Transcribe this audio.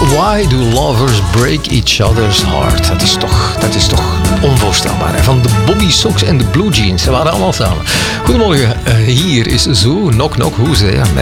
Why do lovers break each other's heart? Dat is toch onvoorstelbaar. Hè? Van de Bobby Sox en de Blue Jeans. Ze waren allemaal samen. Goedemorgen, hier is Zo. Knock Knock. Hoe zei je?